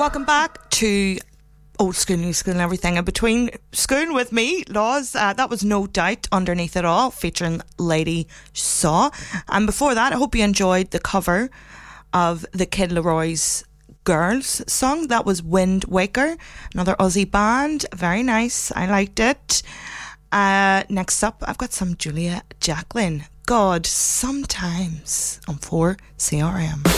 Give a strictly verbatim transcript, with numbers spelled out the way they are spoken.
welcome back to Old School, New School and everything in between. School with me, Laws. Uh, that was No Doubt, Underneath It All, featuring Lady Saw. And before that, I hope you enjoyed the cover of the Kid Leroy's Girls song. That was Wind Waker, another Aussie band. Very nice. I liked it. Uh, next up, I've got some Julia Jacklin. God, sometimes on four C R M.